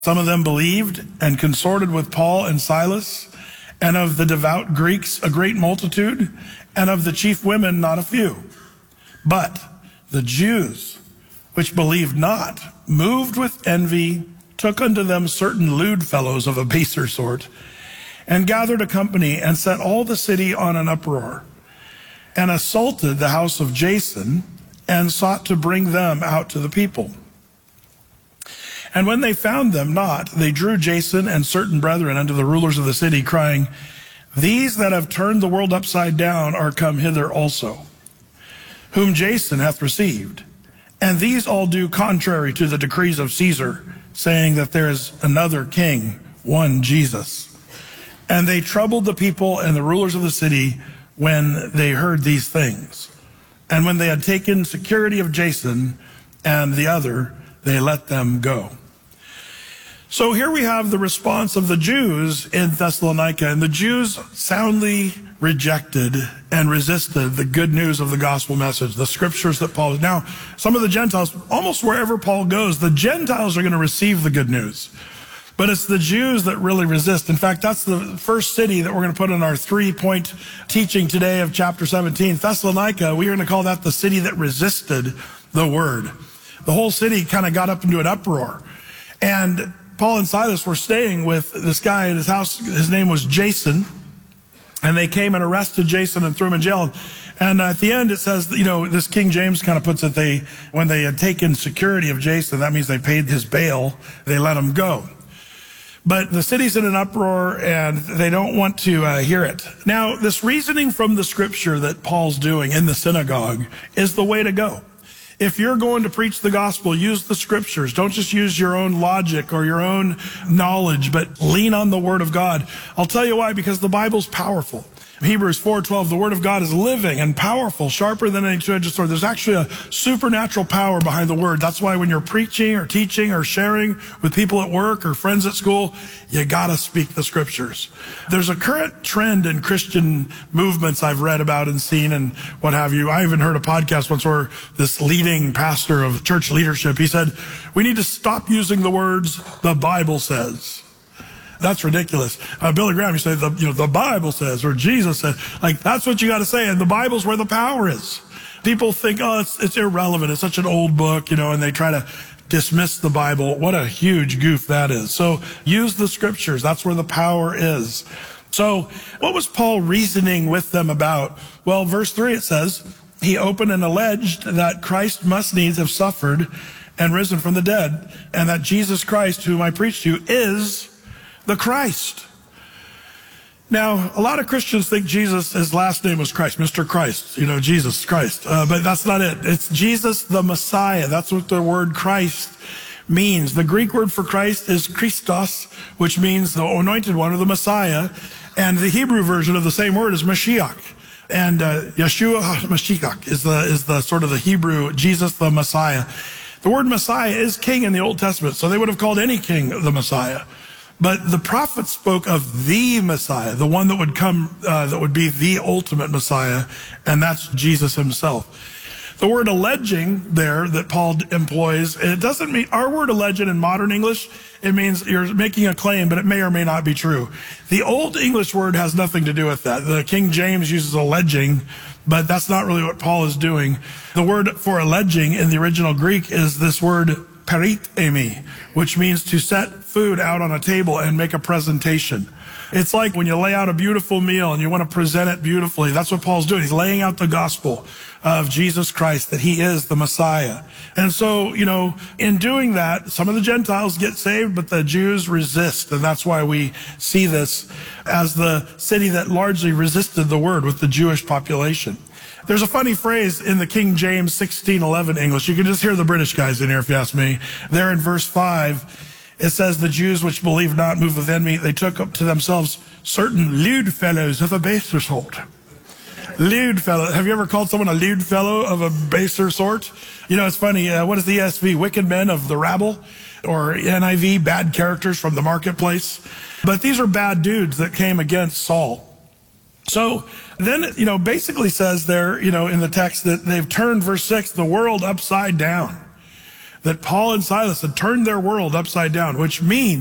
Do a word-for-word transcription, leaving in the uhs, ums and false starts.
Some of them believed and consorted with Paul and Silas, and of the devout Greeks a great multitude, and of the chief women not a few. But the Jews, which believed not, moved with envy, took unto them certain lewd fellows of a baser sort, and gathered a company, and set all the city on an uproar, and assaulted the house of Jason, and sought to bring them out to the people. And when they found them not, they drew Jason and certain brethren unto the rulers of the city, crying, These that have turned the world upside down are come hither also, whom Jason hath received. And these all do contrary to the decrees of Caesar, saying that there is another king, one Jesus. And they troubled the people and the rulers of the city when they heard these things. And when they had taken security of Jason and the other, they let them go. So here we have the response of the Jews in Thessalonica, and the Jews soundly rejected and resisted the good news of the gospel message, the scriptures that Paul... Now, some of the Gentiles, almost wherever Paul goes, the Gentiles are going to receive the good news. But it's the Jews that really resist. In fact, that's the first city that we're going to put in our three-point teaching today of chapter seventeen. Thessalonica, we're going to call that the city that resisted the word. The whole city kind of got up into an uproar. And Paul and Silas were staying with this guy at his house. His name was Jason. And they came and arrested Jason and threw him in jail. And at the end, it says, you know, this King James kind of puts it, they, when they had taken security of Jason, that means they paid his bail, they let him go. But the city's in an uproar, and they don't want to uh, hear it. Now, this reasoning from the scripture that Paul's doing in the synagogue is the way to go. If you're going to preach the gospel, use the scriptures. Don't just use your own logic or your own knowledge, but lean on the word of God. I'll tell you why, because the Bible's powerful. Hebrews four twelve, the word of God is living and powerful, sharper than any two-edged sword. There's actually a supernatural power behind the word. That's why when you're preaching or teaching or sharing with people at work or friends at school, you gotta speak the scriptures. There's a current trend in Christian movements I've read about and seen and what have you. I even heard a podcast once where this leading pastor of church leadership, he said, we need to stop using the words, the Bible says. That's ridiculous. Uh, Billy Graham, you say, the, you know, the Bible says, or Jesus said, like, that's what you got to say. And the Bible's where the power is. People think, oh, it's, it's irrelevant. It's such an old book, you know, and they try to dismiss the Bible. What a huge goof that is. So use the scriptures. That's where the power is. So what was Paul reasoning with them about? Well, verse three, it says, he opened and alleged that Christ must needs have suffered and risen from the dead, and that Jesus Christ, whom I preach to you, is the Christ. Now, a lot of Christians think Jesus, his last name was Christ, Mister Christ, you know, Jesus Christ. Uh, but that's not it. It's Jesus the Messiah. That's what the word Christ means. The Greek word for Christ is Christos, which means the anointed one or the Messiah. And the Hebrew version of the same word is Mashiach. And uh, Yeshua Mashiach is the, is the sort of the Hebrew, Jesus the Messiah. The word Messiah is king in the Old Testament, so they would have called any king the Messiah. But the prophet spoke of the Messiah, the one that would come, uh, that would be the ultimate Messiah, and that's Jesus himself. The word alleging there that Paul employs, it doesn't mean, our word alleging in modern English, it means you're making a claim, but it may or may not be true. The old English word has nothing to do with that. The King James uses alleging, but that's not really what Paul is doing. The word for alleging in the original Greek is this word peritemi, which means to set food out on a table and make a presentation. It's like when you lay out a beautiful meal and you want to present it beautifully. That's what Paul's doing. He's laying out the gospel of Jesus Christ, that he is the Messiah. And so, you know, in doing that, some of the Gentiles get saved, but the Jews resist. And that's why we see this as the city that largely resisted the word with the Jewish population. There's a funny phrase in the King James sixteen eleven English. You can just hear the British guys in here if you ask me. There in verse five, it says, the Jews which believe not moved with envy, they took up to themselves certain lewd fellows of a baser sort. Lewd fellow. Have you ever called someone a lewd fellow of a baser sort? You know, it's funny. Uh, what is the E S V? Wicked men of the rabble, or N I V, bad characters from the marketplace. But these are bad dudes that came against Saul. So then, you know, basically says there, you know, in the text that they've turned, verse six, the world upside down. that Paul and Silas had turned their world upside down, which means